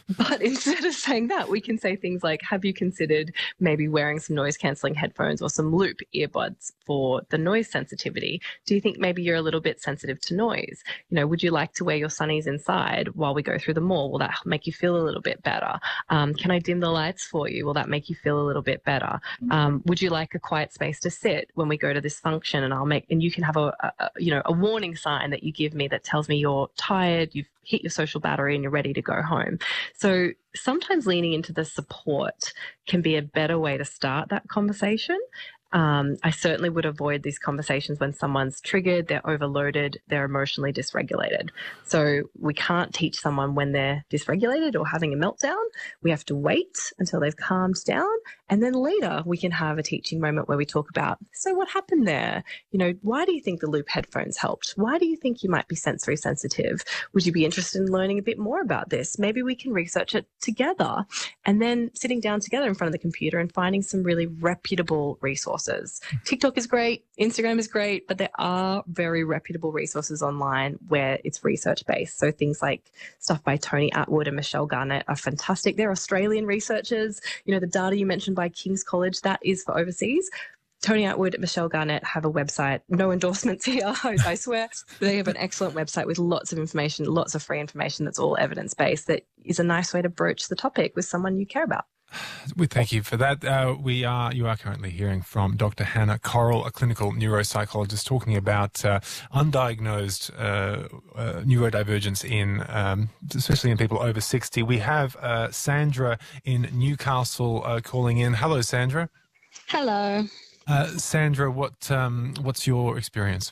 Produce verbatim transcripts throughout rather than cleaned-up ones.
But instead of saying that, we can say things like, have you considered maybe wearing some noise cancelling headphones or some loop earbuds for the noise sensitivity? Do you think maybe you're a little bit sensitive to noise? You know, would you like to wear your sunnies inside while we go through the mall? Will that make you feel a little bit better? Um, can I dim the lights for you? Will that make you feel a little bit better? Um, would you like a quiet space to sit when we go to this function? And I'll make, and you can have a, a you know, a warning sign that you give me that tells me you're tired, you've hit your social battery and you're ready to go home. So sometimes leaning into the support can be a better way to start that conversation. Um, I certainly would avoid these conversations when someone's triggered, they're overloaded, they're emotionally dysregulated. So we can't teach someone when they're dysregulated or having a meltdown. We have to wait until they've calmed down. And then later we can have a teaching moment where we talk about, so what happened there? You know, why do you think the loop headphones helped? Why do you think you might be sensory sensitive? Would you be interested in learning a bit more about this? Maybe we can research it together. And then sitting down together in front of the computer and finding some really reputable resources. TikTok is great, Instagram is great, but there are very reputable resources online where it's research-based. So things like stuff by Tony Atwood and Michelle Garnett are fantastic. They're Australian researchers. You know, the data you mentioned by King's College, that is for overseas. Tony Atwood and Michelle Garnett have a website. No endorsements here, I swear. They have an excellent website with lots of information, lots of free information that's all evidence-based. That is a nice way to broach the topic with someone you care about. We thank you for that. Uh, we are you are currently hearing from Doctor Hannah Corrill, a clinical neuropsychologist, talking about uh, undiagnosed uh, uh, neurodivergence in, um, especially in people over sixty. We have uh, Sandra in Newcastle uh, calling in. Hello, Sandra. Hello. Uh, Sandra, what um, what's your experience?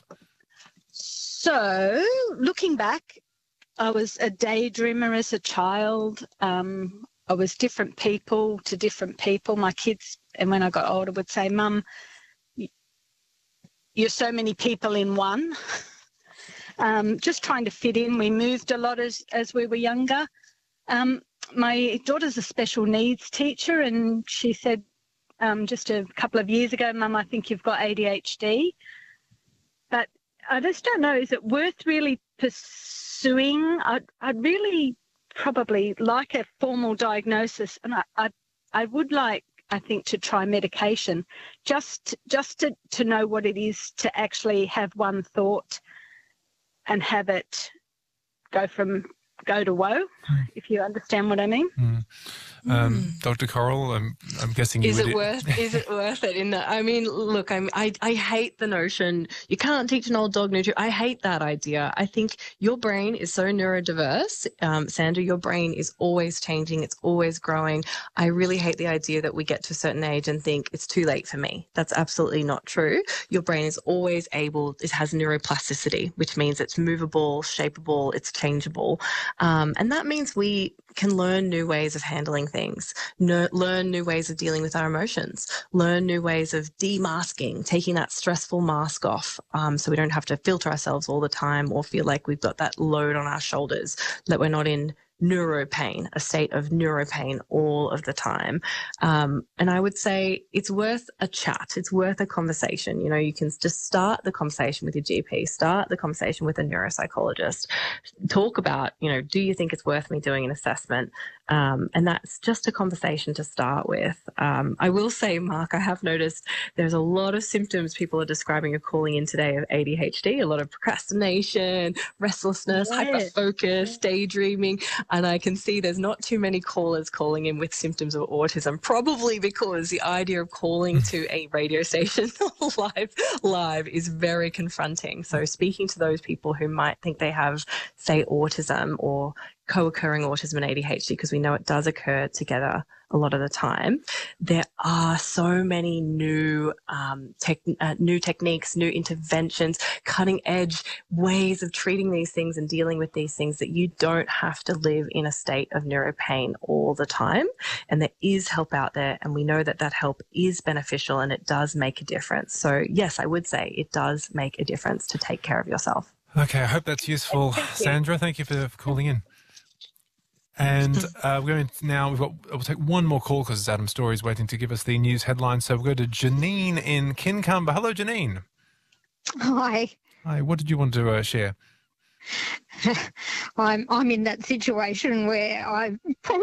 So, looking back, I was a daydreamer as a child. Um, I was different people to different people. My kids, and when I got older, would say, Mum, you're so many people in one. um, just trying to fit in. We moved a lot as, as we were younger. Um, my daughter's a special needs teacher, and she said um, just a couple of years ago, Mum, I think you've got A D H D. But I just don't know, is it worth really pursuing? I'd, I'd really probably like a formal diagnosis, and I, I, I would like, I think, to try medication, just just to, to know what it is to actually have one thought and have it go from go to woe, mm. if you understand what I mean. Mm. Um, mm. Doctor Corrill, I'm, I'm guessing you is would... it worth is it worth it? In the, I mean, look, I'm, I I hate the notion you can't teach an old dog new trick. I hate that idea. I think your brain is so neurodiverse, um, Sandra. Your brain is always changing. It's always growing. I really hate the idea that we get to a certain age and think it's too late for me. That's absolutely not true. Your brain is always able. It has neuroplasticity, which means it's movable, shapeable, it's changeable. Um, and that means we can learn new ways of handling things, no, learn new ways of dealing with our emotions, learn new ways of demasking, taking that stressful mask off um, so we don't have to filter ourselves all the time or feel like we've got that load on our shoulders, that we're not in neuropain, a state of neuropain all of the time. Um, and I would say it's worth a chat. It's worth a conversation. You know, you can just start the conversation with your G P, start the conversation with a neuropsychologist, talk about, you know, do you think it's worth me doing an assessment? Um, and that's just a conversation to start with. Um, I will say, Mark, I have noticed there's a lot of symptoms people are describing or calling in today of A D H D, a lot of procrastination, restlessness, yes. hyperfocus, yes. daydreaming. And I can see there's not too many callers calling in with symptoms of autism, probably because the idea of calling to a radio station live, live is very confronting. So speaking to those people who might think they have, say, autism or co-occurring autism and A D H D, because we know it does occur together a lot of the time. There are so many new um, tech, uh, new techniques, new interventions, cutting edge ways of treating these things and dealing with these things that you don't have to live in a state of neuropain all the time. And there is help out there, and we know that that help is beneficial and it does make a difference. So yes, I would say it does make a difference to take care of yourself. Okay, I hope that's useful. Thank Sandra, thank you for calling in. And uh, we're going to now, we've got, we'll take one more call because Adam Story is waiting to give us the news headlines. So we'll go to Janine in Kincumber. Hello, Janine. Hi. Hi, what did you want to uh, share? I'm I'm in that situation where I